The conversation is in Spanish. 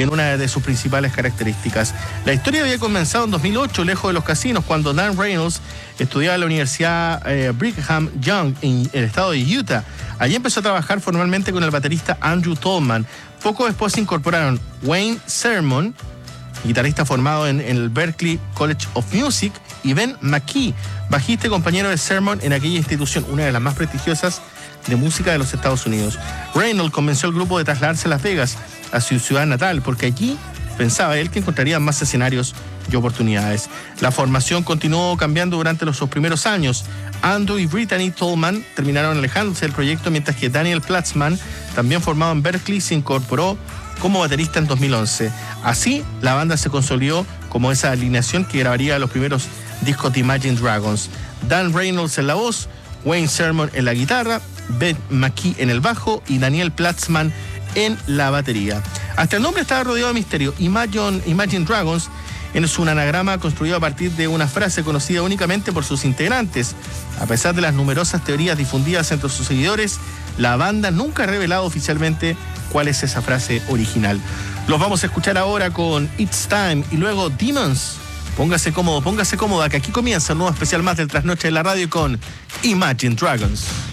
en una de sus principales características. La historia había comenzado en 2008, lejos de los casinos, cuando Dan Reynolds estudiaba en la Universidad Brigham Young en el estado de Utah. Allí empezó a trabajar formalmente con el baterista Andrew Tolman. Poco después se incorporaron Wayne Sermon, guitarrista formado en el Berklee College of Music, y Ben McKee, bajista y compañero de Sermon en aquella institución, una de las más prestigiosas de música de los Estados Unidos. Reynolds convenció al grupo de trasladarse a Las Vegas, a su ciudad natal, porque allí pensaba él que encontraría más escenarios y oportunidades. La formación continuó cambiando durante sus primeros años. Andrew y Brittany Tolman terminaron alejándose del proyecto, mientras que Daniel Platzman, también formado en Berklee, se incorporó como baterista en 2011. Así, la banda se consolidó como esa alineación que grabaría los primeros discos de Imagine Dragons. Dan Reynolds en la voz, Wayne Sermon en la guitarra, Ben McKee en el bajo y Daniel Platzman en la batería. Hasta el nombre estaba rodeado de misterio. Imagine Dragons es un anagrama construido a partir de una frase conocida únicamente por sus integrantes. A pesar de las numerosas teorías difundidas entre sus seguidores, la banda nunca ha revelado oficialmente cuál es esa frase original. Los vamos a escuchar ahora con It's Time y luego Demons. Póngase cómodo, póngase cómoda, que aquí comienza un nuevo especial más del Trasnoche de la Radio con Imagine Dragons.